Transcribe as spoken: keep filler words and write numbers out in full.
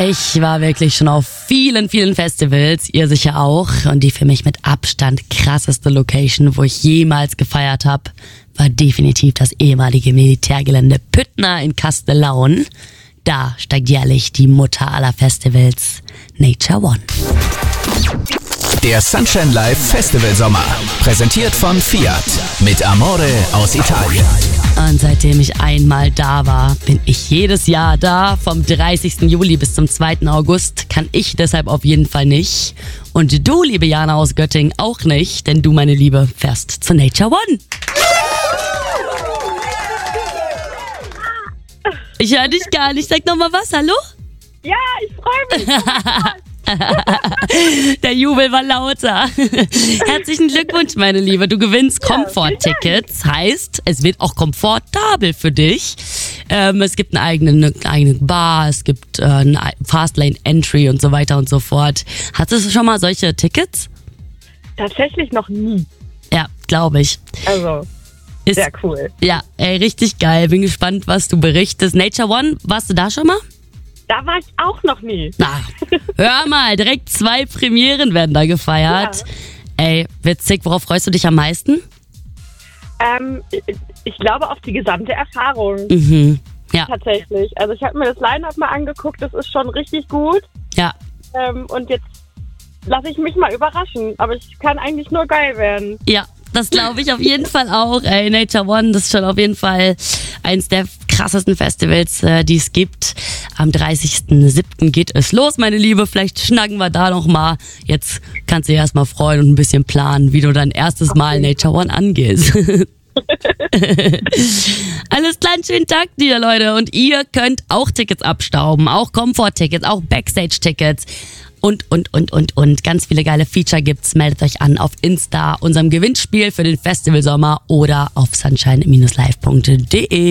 Ich war wirklich schon auf vielen, vielen Festivals, ihr sicher auch. Und die für mich mit Abstand krasseste Location, wo ich jemals gefeiert habe, war definitiv das ehemalige Militärgelände Püttner in Kastellaun. Da steigt jährlich die Mutter aller Festivals, Nature One. Der Sunshine Live Festival Sommer, präsentiert von Fiat, mit Amore aus Italien. Und seitdem ich einmal da war, bin ich jedes Jahr da. Vom dreißigsten Juli bis zum zweiten August kann ich deshalb auf jeden Fall nicht. Und du, liebe Jana aus Göttingen, auch nicht, denn du, meine Liebe, fährst zu Nature One. Ich höre dich gar nicht. Sag nochmal was, hallo? Ja, ich freue mich. Der Jubel war lauter. Herzlichen Glückwunsch, meine Liebe. Du gewinnst Komfort-Tickets. Heißt, es wird auch komfortabel für dich. Ähm, es gibt eine eigene, eine eigene Bar, es gibt äh, eine Fastlane-Entry und so weiter und so fort. Hattest du schon mal solche Tickets? Tatsächlich noch nie. Ja, glaube ich. Also, Ist, sehr cool. Ja, ey, richtig geil. Bin gespannt, was du berichtest. Nature One, warst du da schon mal? Da war ich auch noch nie. Na, hör mal, direkt zwei Premieren werden da gefeiert. Ja. Ey, witzig, worauf freust du dich am meisten? Ähm, ich, ich glaube auf die gesamte Erfahrung. Mhm, ja, Tatsächlich. Also ich habe mir das Line-Up mal angeguckt, das ist schon richtig gut. ja. Ähm, und jetzt lasse ich mich mal überraschen. Aber es kann eigentlich nur geil werden. Ja, das glaube ich auf jeden Fall auch. Ey, Nature One, das ist schon auf jeden Fall eins der krassesten Festivals, äh, die es gibt. Am dreißigsten siebten geht es los, meine Liebe. Vielleicht schnacken wir da noch mal. Jetzt kannst du dich erst mal freuen und ein bisschen planen, wie du dein erstes Mal Nature One angehst. Alles klar, einen schönen Tag dir, Leute. Und ihr könnt auch Tickets abstauben, auch Komfort-Tickets, auch Backstage-Tickets. Und, und, und, und, und. Ganz viele geile Feature gibt's. Meldet euch an auf Insta, unserem Gewinnspiel für den Festivalsommer oder auf sunshine Bindestrich live Punkt de.